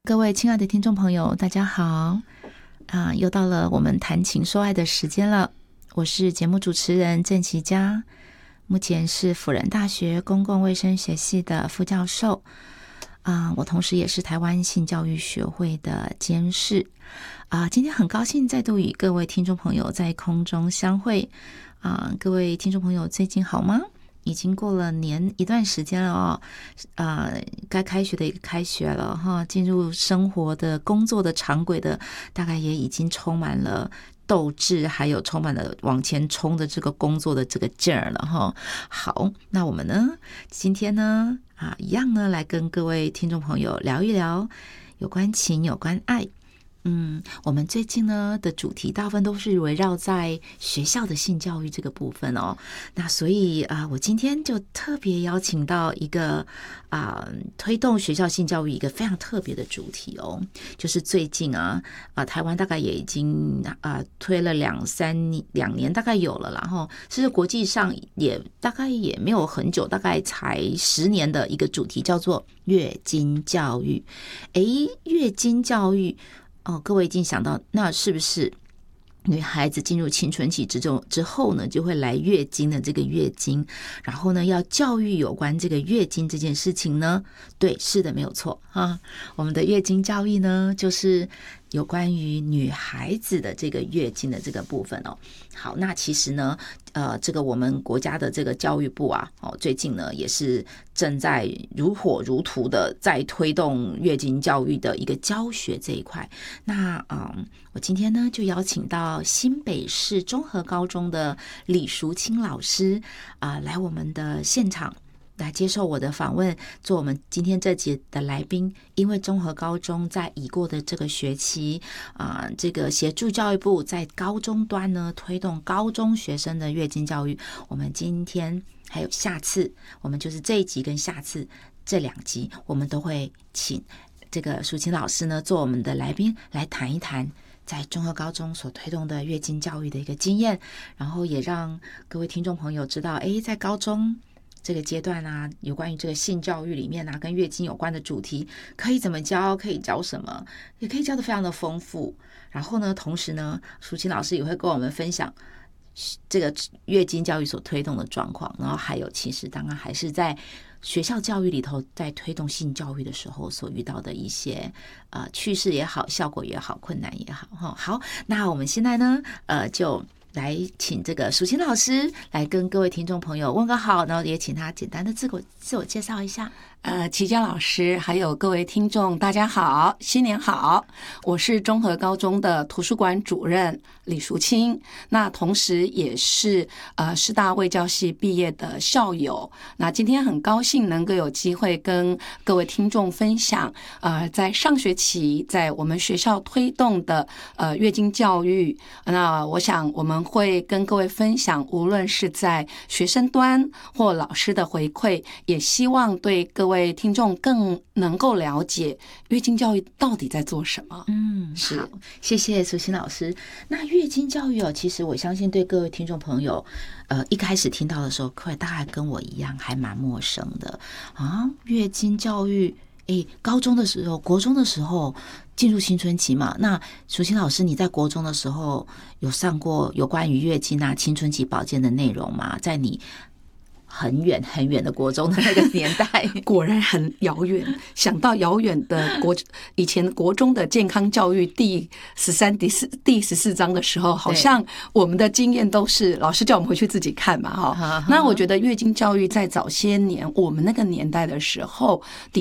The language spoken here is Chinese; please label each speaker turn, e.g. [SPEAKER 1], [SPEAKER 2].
[SPEAKER 1] 各位亲爱的听众朋友，大家好又到了我们谈情说爱的时间了。我是节目主持人郑琪佳，目前是辅仁大学公共卫生学系的副教授我同时也是台湾性教育学会的监事今天很高兴再度与各位听众朋友在空中相会各位听众朋友最近好吗？已经过了一段时间了该开学的也开学了哈，进入生活的工作的常轨的，大概也已经充满了斗志，还有充满了往前冲的这个工作的这个劲儿了哈。好，那我们呢，今天呢一样呢，来跟各位听众朋友聊一聊有关情，有关爱。我们最近呢的主题大部分都是围绕在学校的性教育这个部分哦。那所以我今天就特别邀请到一个推动学校性教育一个非常特别的主题哦，就是最近台湾大概也已经推了两年大概有了，然后其实国际上也大概也没有很久，大概才10年的一个主题叫做月经教育。月经教育各位已经想到，那是不是女孩子进入青春期之后呢，就会来月经的这个月经，然后呢要教育有关这个月经这件事情呢？对，是的，没有错我们的月经教育呢，就是有关于女孩子的这个月经的这个部分哦。好，那其实呢这个我们国家的这个教育部最近呢也是正在如火如荼的在推动月经教育的一个教学这一块。那我今天呢就邀请到新北市中和高中的李淑清老师来我们的现场来接受我的访问，做我们今天这集的来宾。因为中和高中在已过的这个学期这个协助教育部在高中端呢推动高中学生的月经教育。我们今天还有下次，我们就是这一集跟下次这2集，我们都会请这个淑清老师呢做我们的来宾，来谈一谈在中和高中所推动的月经教育的一个经验，然后也让各位听众朋友知道在高中这个阶段有关于这个性教育里面跟月经有关的主题可以怎么教，可以教什么，也可以教得非常的丰富。然后呢，同时呢，淑清老师也会跟我们分享这个月经教育所推动的状况，然后还有其实当然还是在学校教育里头在推动性教育的时候所遇到的一些趣事也好，效果也好，困难也好好，那我们现在呢就来请这个淑清老师来跟各位听众朋友问个好，然后也请他简单的自我介绍一下。
[SPEAKER 2] 琪佳老师还有各位听众大家好，新年好，我是中和高中的图书馆主任李淑清，那同时也是师大卫教系毕业的校友。那今天很高兴能够有机会跟各位听众分享在上学期在我们学校推动的月经教育。那我想我们会跟各位分享，无论是在学生端或老师的回馈，也希望对各位听众更能够了解月经教育到底在做什么。
[SPEAKER 1] 是，好，谢谢淑清老师。那月经教育其实我相信对各位听众朋友一开始听到的时候，各位大概跟我一样还蛮陌生的月经教育高中的时候，国中的时候进入青春期嘛，那淑清老师你在国中的时候有上过有关于月经青春期保健的内容吗？在你很远很远的国中的那个年代
[SPEAKER 2] 果然很遥远，想到遥远的以前国中的健康教育第14章的时候，好像我们的经验都是老师叫我们回去自己看嘛那我觉得月经教育在早些年我们那个年代的时候，的